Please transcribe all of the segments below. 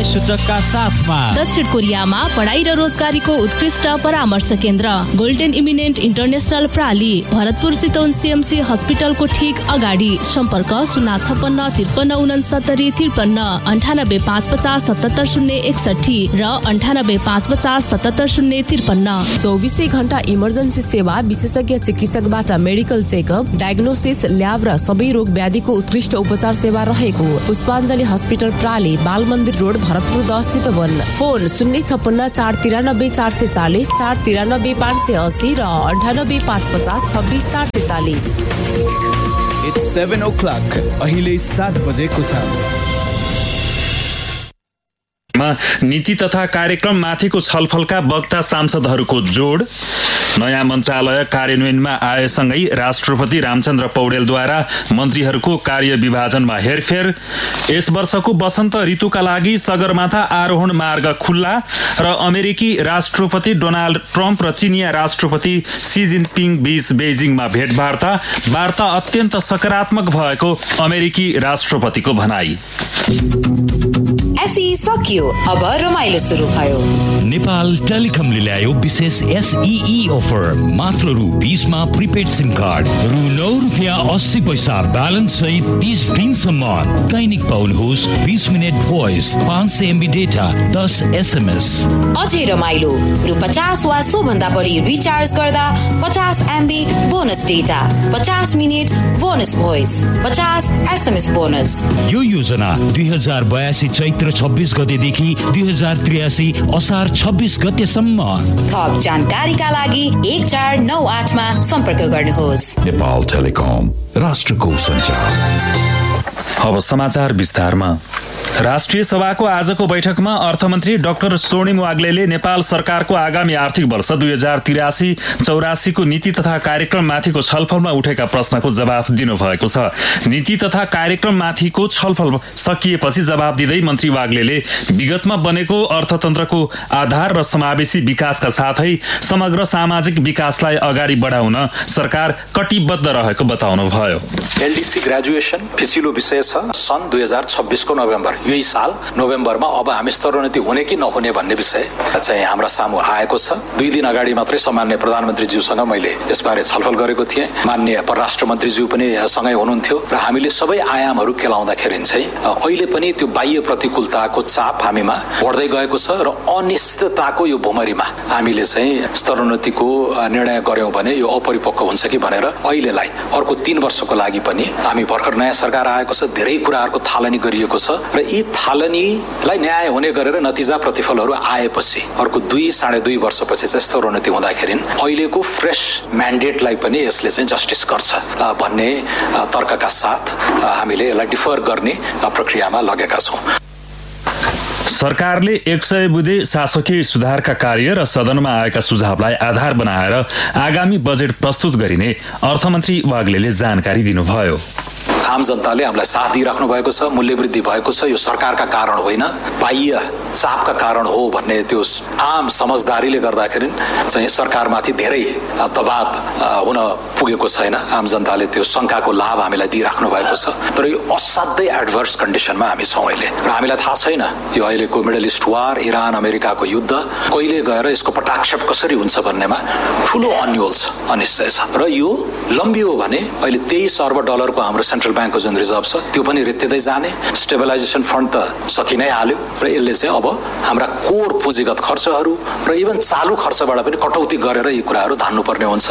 आय सूचकका साथमा दक्षिण कोरियामा पढाइ र रोजगारीको उत्कृष्ट परामर्श केन्द्र golden eminent international प्राली, Bharatpur Chitwan CMC हस्पिटलको ठीक अगाडि। सम्पर्क 056 53 69 53 98 550 77 061 र 98 550 77 053। 24 घण्टा इमर्जेन्सी सेवा, विशेषज्ञ चिकित्सकबाट मेडिकल चेकअप, डायग्नोसिस, ल्याब र सबै रोग व्याधिको उत्कृष्ट उपचार सेवा रहेको पुष्पाञ्जली हस्पिटल प्राली, बाल मन्दिर रोड, भरतपुर 10 चितवन। फोन 056 493 440 493 580 र 98 550 26 440। It's 7 o'clock. अहिले 7 बजेको छ। नीति तथा कार्यक्रम माथिको छलफलका वक्ता सांसदहरूको जोड। नयाँ मन्त्रालय कार्यान्वयनमा आएसँगै राष्ट्रपति रामचन्द्र पौडेलद्वारा मन्त्रीहरूको कार्य विभाजनमा हेरफेर। यस वर्षको वसन्त ऋतुका लागि सगरमाथा आरोहण मार्ग खुल्ला र अमेरिकी राष्ट्रपति डोनाल्ड ट्रम्प र चिनिया राष्ट्रपति सी जिनपिङ बीच बेजिङमा भेटवार्ता। वार्ता अत्यन्त सकारात्मक भएको अमेरिकी राष्ट्रपतिको भनाई। एसई सकियो, अब रमाइलो सुरु भयो। नेपाल टेलिकमले ल्यायो विशेष एसईई अफर। मात्र रु 20 मा प्रिपेड सिम कार्ड, रु 9.80 ब्यालेन्स सहित 30 दिनसम्म। दैनिक पाउनुहोस् 20 minute voice, 500 MB data, 10 SMS। अझै रमाइलो, रु 50 वा सो भन्दा बढी रिचार्ज गर्दा 50 MB bonus data, 50 minute bonus voice, 50 SMS bonus. यो योजना 2082 चैत्र 26 गतेदेखि 2083 असार 26 गतेसम्म। थप जानकारीका लागि 1498 मा सम्पर्क गर्नुहोस्। नेपाल टेलिकम, राष्ट्रको सञ्चार। अब समाचार विस्तारमा। राष्ट्रिय सभाको आजको बैठकमा अर्थमन्त्री डाक्टर स्वर्णिम वाग्लेले नेपाल सरकारको आगामी आर्थिक वर्ष 2083-84 को नीति तथा कार्यक्रम माथिको छलफलमा उठेका प्रश्नको जवाफ दिनुभएको छ। नीति तथा कार्यक्रम माथिको छलफल सकिएपछि जवाफ दिँदै मन्त्री वाग्लेले विगतमा बनेको अर्थतन्त्रको आधार र समावेशी विकासका साथै समग्र सामाजिक विकासलाई अगाडि बढाउन सरकार कटिबद्ध रहेको बताउनुभयो। एलडीसी ग्रेजुएसन पिछिल्लो विषय छ। सन् 2026 को नोभेम्बर, यही साल नोभेम्बरमा अब हामी स्तरोन्नति हुने कि नहुने भन्ने विषय चाहिँ हाम्रा सामु आएको छ। 2 दिन अगाडि मात्रै सामान्य प्रधानमन्त्रीज्यूसँग मैले यसबारे छलफल गरेको थिएँ। माननीय परराष्ट्र मन्त्रीज्यू पनि सँगै हुनुहुन्थ्यो र हामीले सबै आयामहरू केलाउँदाखेरि चाहिँ अहिले पनि त्यो बाह्य प्रतिकूलताको चाप हामीमा बढ्दै गएको छ र अनिश्चितताको यो भुमरीमा हामीले चाहिँ स्तरोन्नतिको निर्णय गर्यौं भने यो अपरिपक्व हुन्छ कि भनेर अहिलेलाई अर्को 3 वर्षको लागि पनि हामी भर्खर नयाँ सरकार आएको छ, धेरै कुराहरूको थालनी गरिएको छ र यी थालनीलाई न्याय हुने गरेर नतिजा प्रतिफलहरू आएपछि अर्को 2-2.5 वर्षपछि चाहिँ स्तरोन्नति हुँदाखेरि अहिलेको फ्रेश म्यान्डेटलाई पनि यसले चाहिँ जस्टिस गर्छ भन्ने तर्कका साथ हामीले यसलाई डिफर गर्ने प्रक्रियामा लगेका छौं। सरकारले 100 बुँदे शासकीय सुधारका कार्य र सदनमा आएका सुझावलाई आधार बनाएर आगामी बजेट प्रस्तुत गरिने अर्थमन्त्री वाग्लेले जानकारी दिनुभयो। आम जनताले हामीलाई साथ दिइराख्नु भएको छ। मूल्य वृद्धि भएको छ, यो सरकारका कारण होइन, बाह्य चापका कारण हो भन्ने त्यो आम समझदारीले गर्दाखेरि चाहिँ सरकारमाथि धेरै दबाव हुन पुगेको छैन। आम जनताले त्यो शंकाको लाभ हामीलाई दिइराख्नु भएको छ। तर यो असाध्यै एडभर्स कन्डिसनमा हामी छौं अहिले र हामीलाई थाहा छैन यो अहिलेको मिडल इस्ट वार, इरान अमेरिकाको युद्ध कहिले गएर यसको पटाक्षेप कसरी हुन्छ भन्नेमा ठूलो अन्यल छ, अनिश्चय छ र यो लम्बियो भने अहिले 23 अर्ब डलरको हाम्रो सेन्ट्रल ब्याङ्कको जुन रिजर्भ छ त्यो पनि रित्तिँदै जाने। स्टेबलाइजेसन फन्ड त सकि नै हाल्यो र यसले चाहिँ अब हाम्रा कोर पुँजीगत खर्चहरू र इभन चालु खर्चबाट पनि कटौती गरेर यी कुराहरू धान्नुपर्ने हुन्छ।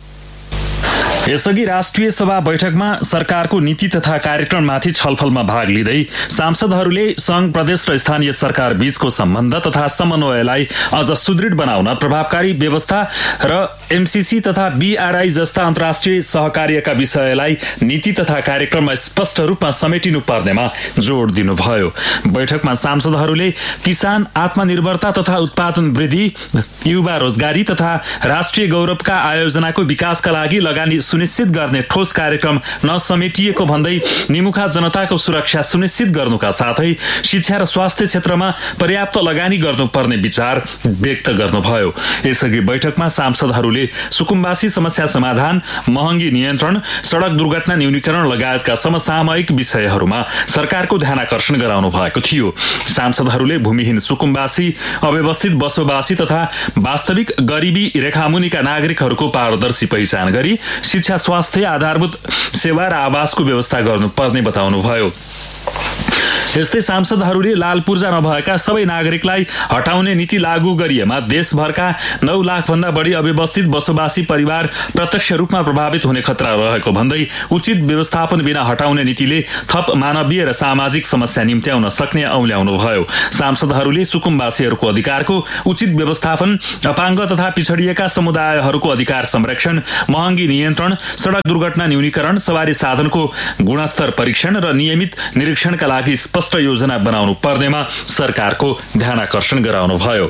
यसअघि राष्ट्रिय सभा बैठकमा सरकारको नीति तथा कार्यक्रममाथि छलफलमा भाग लिँदै सांसदहरूले संघ, प्रदेश र स्थानीय सरकार बीचको सम्बन्ध तथा समन्वयलाई अझ सुदृढ बनाउन प्रभावकारी व्यवस्था र एमसीसी तथा बीआरआई जस्ता अन्तर्राष्ट्रिय सहकार्यका विषयलाई नीति तथा कार्यक्रममा स्पष्ट रूपमा समेटिनु पर्नेमा जोड दिनुभयो। बैठकमा सांसदहरूले किसान आत्मनिर्भरता तथा उत्पादन वृद्धि, युवा रोजगारी तथा राष्ट्रिय गौरवका आयोजनाको विकासका लागि लगानी सुनिश्चित गर्ने ठोस कार्यक्रम नसमेटिएको भन्दै निमुखा जनताको सुरक्षा सुनिश्चित गर्नुका साथै शिक्षा र स्वास्थ्य क्षेत्रमा पर्याप्त लगानी गर्नुपर्ने विचार व्यक्त गर्नुभयो। यसअघि बैठकमा सांसदहरूले सुकुम्बासी समस्या समाधान, महँगी नियन्त्रण, सडक दुर्घटना न्यूनीकरण लगायतका समसामयिक विषयहरूमा सरकारको ध्यानाकर्षण गराउनु भएको थियो। सांसदहरूले भूमिहीन सुकुम्बासी, अव्यवस्थित बसोबासी तथा वास्तविक गरिबी रेखामुनिका नागरिकहरूको पारदर्शी पहिचान गरी शिक्षा, स्वास्थ्य, आधारभूत सेवा र आवासको व्यवस्था गर्नुपर्ने बताउनुभयो। यस्तै सांसदहरूले लाल पूर्जा नभएका सबै नागरिकलाई हटाउने नीति लागू गरिएमा देशभरका 9 लाख भन्दा बढी अव्यवस्थित बसोबासी परिवार प्रत्यक्ष रूपमा प्रभावित हुने खतरा रहेको भन्दै उचित व्यवस्थापन बिना हटाउने नीतिले थप मानवीय र सामाजिक समस्या निम्त्याउन सक्ने औल्याउनु भयो। सांसदहरूले सुकुम्बासीहरूको अधिकारको उचित व्यवस्थापन, अपाङ्ग तथा पिछडिएका समुदायहरूको अधिकार संरक्षण, महँगी नियन्त्रण, सडक दुर्घटना न्यूनीकरण, सवारी साधनको गुणस्तर परीक्षण र नियमित निरीक्षणका लागि स्पष्ट योजना बनाउनु पर्नेमा सरकारको ध्यानाकर्षण गराउनुभयो।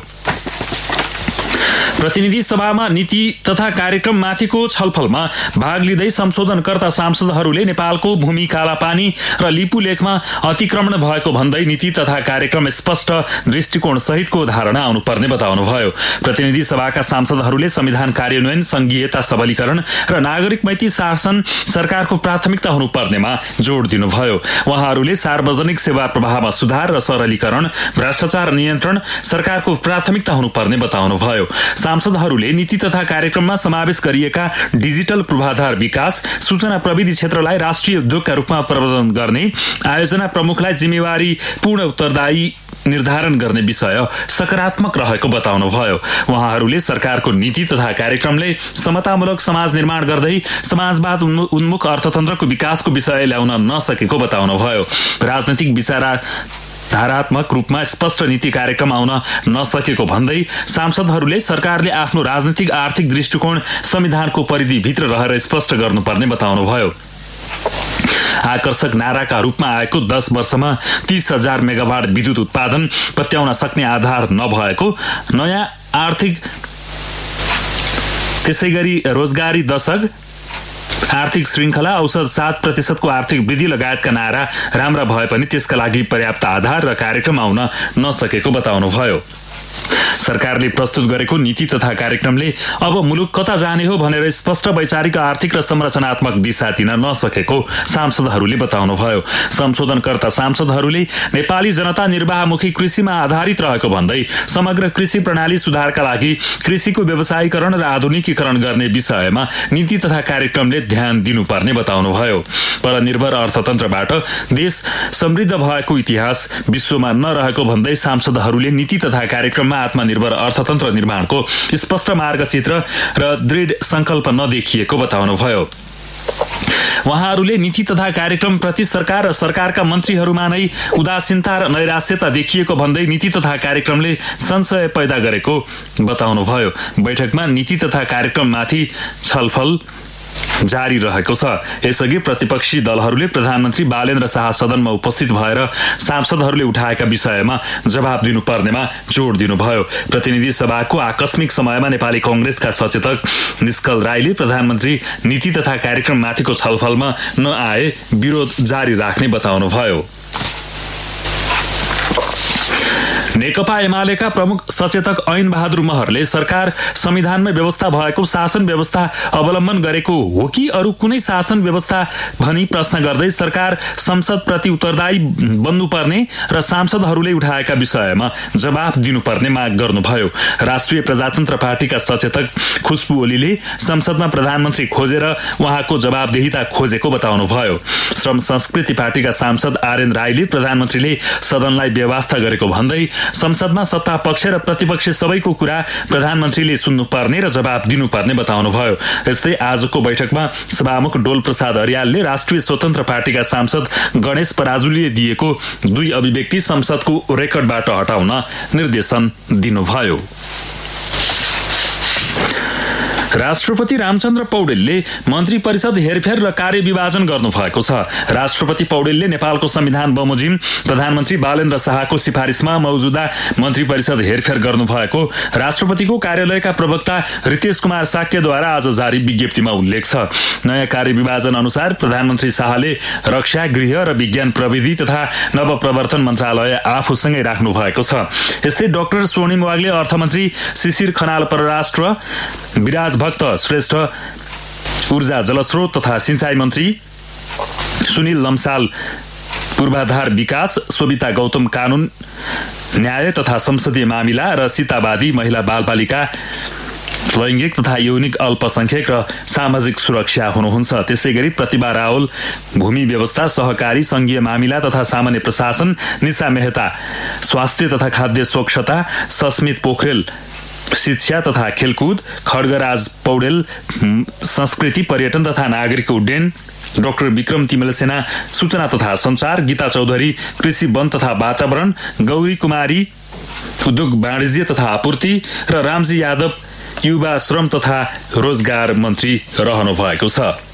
प्रतिनिधि सभामा नीति तथा कार्यक्रम माथिको छलफलमा भाग लिँदै संशोधनकर्ता सांसदहरूले नेपालको भूमि कालापानी र लिपुलेखमा अतिक्रमण भएको भन्दै नीति तथा कार्यक्रम स्पष्ट दृष्टिकोण सहितको धारणा आउनुपर्ने बताउनुभयो। प्रतिनिधि सभाका सांसदहरूले संविधान कार्यान्वयन, संघीयता सबलीकरण र नागरिक मैत्री शासन सरकारको प्राथमिकता हुनुपर्नेमा जोड दिनुभयो। उहाँहरूले सार्वजनिक सेवा प्रवाहमा सुधार र सरलीकरण, भ्रष्टाचार नियन्त्रण सरकारको प्राथमिकता हुनुपर्ने बताउनुभयो। सांसदहरूले नीति तथा कार्यक्रममा समावेश गरिएका डिजिटल पूर्वाधार विकास, सूचना प्रविधि क्षेत्रलाई राष्ट्रिय उद्योगका रूपमा प्रवर्धन गर्ने, आयोजना प्रमुखलाई जिम्मेवारी पूर्ण उत्तरदायी निर्धारण गर्ने विषय सकारात्मक रहेको बताउनुभयो। उहाँहरूले सरकारको नीति तथा कार्यक्रमले समतामूलक समाज निर्माण गर्दै समाजवाद उन्मुख अर्थतन्त्रको विकासको विषय ल्याउन नसकेको बताउनुभयो। राजनैतिक धारात्मक रूपमा स्पष्ट नीति कार्यक्रम आउन नसकेको भन्दै सांसदहरूले सरकारले आफ्नो राजनीतिक आर्थिक दृष्टिकोण संविधानको परिधिभित्र रहेर स्पष्ट गर्नुपर्ने बताउनुभयो। आकर्षक नाराका रूपमा आएको 10 वर्षमा 30,000 मेगावाट विद्युत उत्पादन पत्याउन सक्ने आधार नभएको, नयाँ आर्थिक त्यसैगरी रोजगारी दशक, आर्थिक श्रृङ्खला, औसत 7% को आर्थिक वृद्धि लगायतका नारा राम्रा भए पनि त्यसका लागि पर्याप्त आधार र कार्यक्रम आउन नसकेको बताउनुभयो। सरकारले प्रस्तुत गरेको नीति तथा कार्यक्रमले अब मुलुक कता जाने हो भनेर स्पष्ट वैचारिक, आर्थिक र संरचनात्मक दिशा दिन नसकेको सांसदहरूले बताउनुभयो। संशोधनकर्ता सांसदहरूले नेपाली जनता निर्वाहमुखी कृषिमा आधारित रहेको भन्दै समग्र कृषि प्रणाली सुधारका लागि कृषिको व्यवसायीकरण र आधुनिकीकरण गर्ने विषयमा नीति तथा कार्यक्रमले ध्यान दिनुपर्ने बताउनुभयो। परनिर्भर अर्थतन्त्रबाट देश समृद्ध भएको इतिहास विश्वमा नरहेको भन्दै सांसदहरूले नीति तथा कार्यक्रममा आत्मनिर्भर अर्थतन्त्र निर्माणको स्पष्ट मार्गचित्र र दृढ संकल्प नदेखिएको बताउनुभयो। उहाँहरूले नीति तथा कार्यक्रम प्रति सरकार र सरकारका मन्त्रीहरूमा नै उदासीनता र नैराश्यता देखिएको भन्दै नीति तथा कार्यक्रमले संशय पैदा गरेको बताउनुभयो। बैठकमा नीति तथा कार्यक्रममाथि छलफल जारी रहेको छ। यसअघि प्रतिपक्षी दलहरूले प्रधानमन्त्री बालेन्द्र शाह सदनमा उपस्थित भएर सांसदहरूले उठाएका विषयमा जवाब दिनुपर्नेमा जोड दिनुभयो। प्रतिनिधि सभाको आकस्मिक समयमा नेपाली कांग्रेसका सचेतक निष्कल राईले प्रधानमन्त्री नीति तथा कार्यक्रम माथिको छलफलमा नआए विरोध जारी राख्ने बताउनुभयो। नेकपा एमालेका प्रमुख सचेतक ऐन बहादुर महरले सरकार संविधानमै व्यवस्था भएको शासन व्यवस्था अवलम्बन गरेको हो कि अरू कुनै शासन व्यवस्था भनी प्रश्न गर्दै सरकार संसदप्रति उत्तरदायी बन्नुपर्ने र सांसदहरूले उठाएका विषयमा जवाफ दिनुपर्ने माग गर्नुभयो। राष्ट्रिय प्रजातन्त्र पार्टीका सचेतक खुशबु ओलीले संसदमा प्रधानमन्त्री खोजेर उहाँको जवाबदेहिता खोजेको बताउनुभयो। श्रम संस्कृति पार्टीका सांसद आर्यन राईले प्रधानमन्त्रीले सदनलाई व्यवस्था गरेको भन्दै संसदमा सत्ता पक्ष र प्रतिपक्ष सबैको कुरा प्रधानमन्त्रीले सुन्नुपर्ने र जवाब दिनुपर्ने बताउनुभयो। यस्तै आजको बैठकमा सभामुख डोल प्रसाद अर्यालले राष्ट्रिय स्वतन्त्र पार्टीका सांसद गणेश पराजुलीले दिएको 2 अभिव्यक्ति संसदको रेकर्डबाट हटाउन निर्देशन दिनुभयो। राष्ट्रपति रामचन्द्र पौडेलले मन्त्री परिषद हेरफेर र कार्यविभाजन गर्नुभएको छ। राष्ट्रपति पौडेलले नेपालको संविधान बमोजिम प्रधानमन्त्री बालेन्द्र शाहको सिफारिसमा मौजुदा मन्त्री परिषद हेरफेर गर्नुभएको राष्ट्रपतिको कार्यालयका प्रवक्ता रितेश कुमार साक्यद्वारा आज जारी विज्ञप्तिमा उल्लेख छ। नयाँ कार्यविभाजन अनुसार प्रधानमन्त्री शाहले रक्षा, गृह र विज्ञान प्रविधि तथा नवप्रवर्तन मन्त्रालय आफूसँगै राख्नु भएको छ। यस्तै डाक्टर स्वर्णिम वाग्ले अर्थमन्त्री, शिशिर खनाल परराष्ट्र, विराज भक्त श्रेष्ठ ऊर्जा जलस्रोत तथा सिंचाई मन्त्री, सुनिल लम्साल पूर्वाधार विकास, सोभिता गौतम कानून न्याय तथा संसदीय मामिला र सीतावादी महिला बालबालिका, लैङ्गिक तथा यौनिक अल्पसंख्यक र सामाजिक सुरक्षा हुनुहुन्छ। त्यसै गरी प्रतिभा रावल भूमि व्यवस्था, सहकारी, संघीय मामिला तथा सामान्य प्रशासन, निशा मेहता स्वास्थ्य तथा खाद्य स्वच्छता, सस्मित पोखरेल शिक्षा तथा खेलकुद, खड्गराज पौडेल संस्कृति, पर्यटन तथा नागरिक उड्डयन, डाक्टर विक्रम तिमेलसेना सूचना तथा सञ्चार, गीता चौधरी कृषि, वन तथा वातावरण, गौरी कुमारी उद्योग वाणिज्य तथा आपूर्ति र रामजी यादव युवा श्रम तथा रोजगार मन्त्री रहनु भएको छ।